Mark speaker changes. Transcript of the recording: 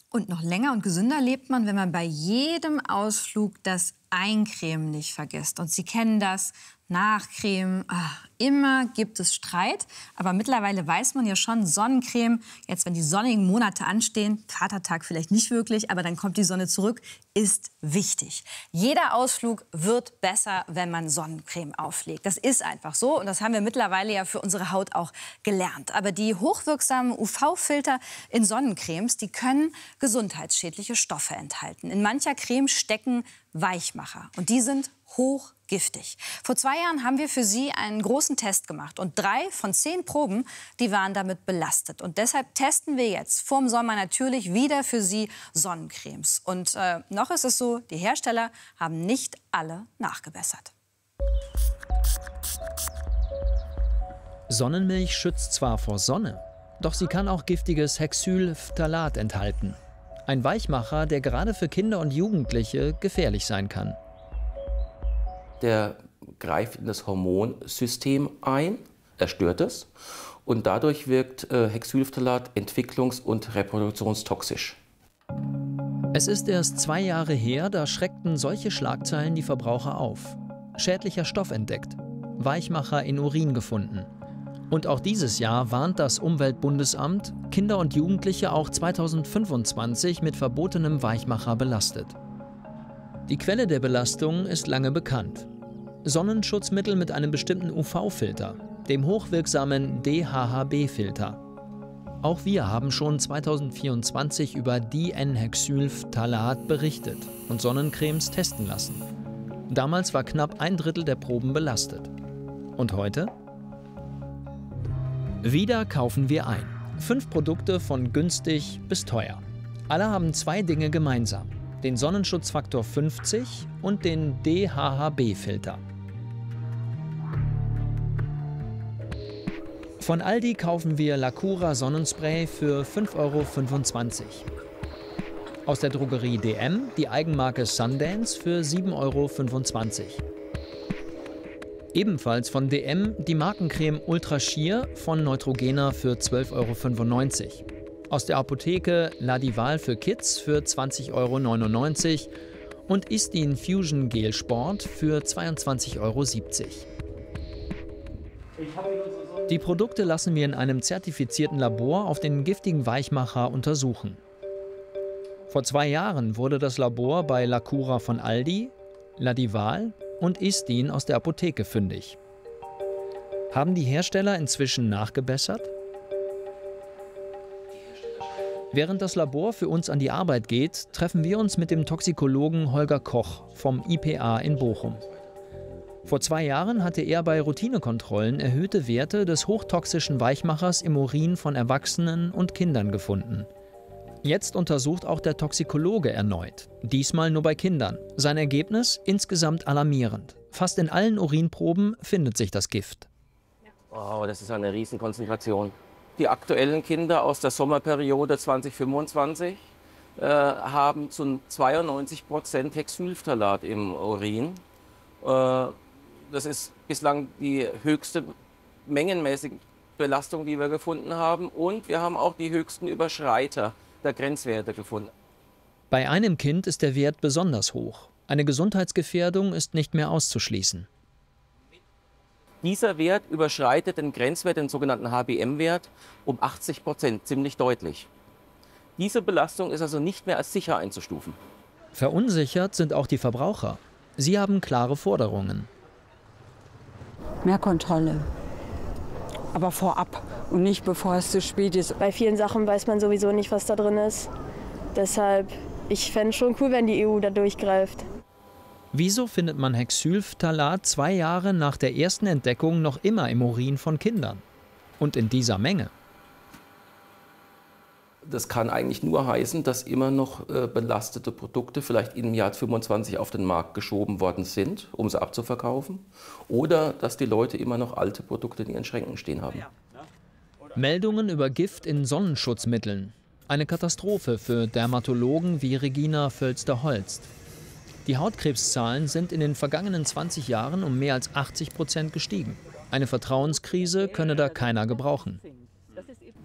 Speaker 1: Und noch länger und gesünder lebt man, wenn man bei jedem Ausflug das Eincremen nicht vergisst. Und Sie kennen das, Nachcremen, immer gibt es Streit. Aber mittlerweile weiß man ja schon, Sonnencreme, jetzt wenn die sonnigen Monate anstehen, Vatertag vielleicht nicht wirklich, aber dann kommt die Sonne zurück, ist wichtig. Jeder Ausflug wird besser, wenn man Sonnencreme auflegt. Das ist einfach so und das haben wir mittlerweile ja für unsere Haut auch gelernt. Aber die hochwirksamen UV-Filter in Sonnencremes, die können gesundheitsschädliche Stoffe enthalten. In mancher Creme stecken Weichmacher und die sind hochgiftig. Vor 2 Jahren haben wir für Sie einen großen Test gemacht und 3 von 10 Proben, die waren damit belastet. Und deshalb testen wir jetzt vorm Sommer natürlich wieder für Sie Sonnencremes. Und noch ist es so, die Hersteller haben nicht alle nachgebessert.
Speaker 2: Sonnenmilch schützt zwar vor Sonne, doch sie kann auch giftiges Hexylphthalat enthalten. Ein Weichmacher, der gerade für Kinder und Jugendliche gefährlich sein kann.
Speaker 3: Der greift in das Hormonsystem ein, er stört es und dadurch wirkt Hexylphthalat entwicklungs- und reproduktionstoxisch.
Speaker 2: Es ist erst 2 Jahre her, da schreckten solche Schlagzeilen die Verbraucher auf. Schädlicher Stoff entdeckt, Weichmacher in Urin gefunden. Und auch dieses Jahr warnt das Umweltbundesamt, Kinder und Jugendliche auch 2025 mit verbotenem Weichmacher belastet. Die Quelle der Belastung ist lange bekannt. Sonnenschutzmittel mit einem bestimmten UV-Filter, dem hochwirksamen DHHB-Filter. Auch wir haben schon 2024 über Di-N-Hexylphthalat berichtet und Sonnencremes testen lassen. Damals war knapp 1/3 der Proben belastet. Und heute? Wieder kaufen wir ein. 5 Produkte von günstig bis teuer. Alle haben 2 Dinge gemeinsam: den Sonnenschutzfaktor 50 und den DHHB-Filter. Von Aldi kaufen wir Lacura Sonnenspray für 5,25 €. Aus der Drogerie DM die Eigenmarke Sundance für 7,25 €. Ebenfalls von DM die Markencreme Ultra Sheer von Neutrogena für 12,95 €. Aus der Apotheke Ladival für Kids für 20,99 € und Istin Fusion Gel Sport für 22,70 €. Die Produkte lassen wir in einem zertifizierten Labor auf den giftigen Weichmacher untersuchen. Vor 2 Jahren wurde das Labor bei Lacura von Aldi, Ladival und Istin aus der Apotheke fündig. Haben die Hersteller inzwischen nachgebessert? Während das Labor für uns an die Arbeit geht, treffen wir uns mit dem Toxikologen Holger Koch vom IPA in Bochum. Vor 2 Jahren hatte er bei Routinekontrollen erhöhte Werte des hochtoxischen Weichmachers im Urin von Erwachsenen und Kindern gefunden. Jetzt untersucht auch der Toxikologe erneut, diesmal nur bei Kindern. Sein Ergebnis insgesamt alarmierend. Fast in allen Urinproben findet sich das Gift.
Speaker 3: Wow, das ist eine Riesenkonzentration. Die aktuellen Kinder aus der Sommerperiode 2025 haben zu 92% Hexylphthalat im Urin. Das ist bislang die höchste mengenmäßige Belastung, die wir gefunden haben. Und wir haben auch die höchsten Überschreiter der Grenzwerte gefunden.
Speaker 2: Bei einem Kind ist der Wert besonders hoch. Eine Gesundheitsgefährdung ist nicht mehr auszuschließen.
Speaker 3: Dieser Wert überschreitet den Grenzwert, den sogenannten HbM-Wert, um 80%, ziemlich deutlich. Diese Belastung ist also nicht mehr als sicher einzustufen.
Speaker 2: Verunsichert sind auch die Verbraucher. Sie haben klare Forderungen.
Speaker 4: Mehr Kontrolle, aber vorab und nicht bevor es zu spät ist.
Speaker 5: Bei vielen Sachen weiß man sowieso nicht, was da drin ist. Deshalb, ich fände es schon cool, wenn die EU da durchgreift.
Speaker 2: Wieso findet man Hexylphthalat 2 Jahre nach der ersten Entdeckung noch immer im Urin von Kindern? Und in dieser Menge?
Speaker 3: Das kann eigentlich nur heißen, dass immer noch belastete Produkte vielleicht im Jahr 25 auf den Markt geschoben worden sind, um sie abzuverkaufen. Oder dass die Leute immer noch alte Produkte in ihren Schränken stehen haben.
Speaker 2: Meldungen über Gift in Sonnenschutzmitteln. Eine Katastrophe für Dermatologen wie Regina Völster-Holst. Die Hautkrebszahlen sind in den vergangenen 20 Jahren um mehr als 80% gestiegen. Eine Vertrauenskrise könne da keiner gebrauchen.